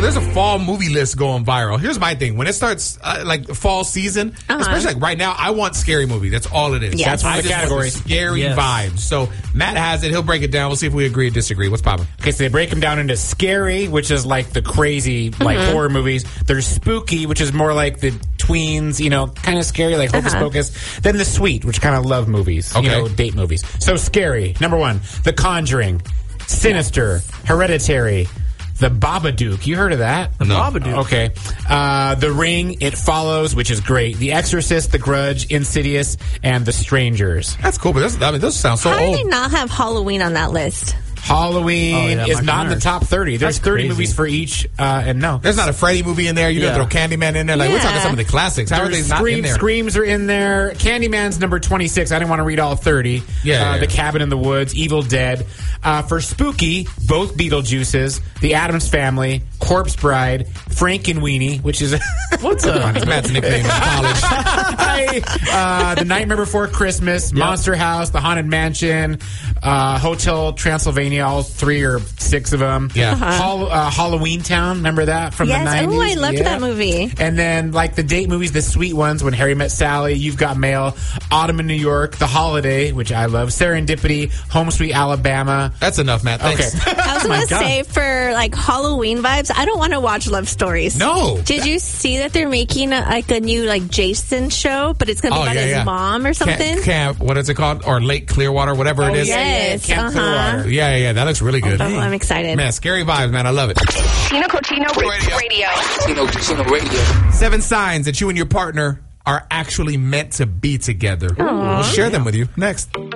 there's a fall movie list going viral. Here's my thing. When it starts, like, fall season, especially like right now, I want scary movie. That's all it is. Yes. That's one of the categories. Scary vibes. So Matt has it. He'll break it down. We'll see if we agree or disagree. What's poppin'? Okay, so they break them down into scary, which is like the crazy, like horror movies. There's spooky, which is more like the tweens, you know, kind of scary, like Hocus Pocus. Then the sweet, which kind of love movies, you know, date movies. So scary. Number 1, The Conjuring, Sinister, Hereditary, The Babadook. You heard of that? No. Babadook. Okay. The Ring, It Follows, which is great. The Exorcist, The Grudge, Insidious, and The Strangers. That's cool, but those sound so How old. do they not have Halloween on that list? Halloween is not in the top 30. There's 30 movies for each, and no. There's not a Freddy movie in there. You don't throw Candyman in there. Like, we're talking some of the classics. How are they not in there? Screams are in there. Candyman's number 26. I didn't want to read all 30. The Cabin in the Woods, Evil Dead. For spooky, both Beetlejuices, The Addams Family, Corpse Bride, Frankenweenie, which is what's up? Matt's nickname in college. The Nightmare Before Christmas, Monster House, The Haunted Mansion, Hotel Transylvania, all 3 or 6 of them. Halloween Town, remember that from the 90s? Oh, I loved that movie. And then like the date movies, the sweet ones, When Harry Met Sally, You've Got Mail, Autumn in New York, The Holiday, which I love, Serendipity, Home Sweet Alabama. That's enough, Matt. Thanks. Okay. I was going to say, for like Halloween vibes, I don't want to watch love stories. No. Did you see that they're making a new like Jason show, but it's going to be about his mom or something? Camp, what is it called? Or Lake Clearwater, whatever it is. Yes. Camp Clearwater. Yeah, that looks really good. Oh, I'm excited. Man, scary vibes, man. I love it. Tino Coutinho Radio. Tino Coutinho Radio. 7 signs that you and your partner are actually meant to be together. We'll share them with you next.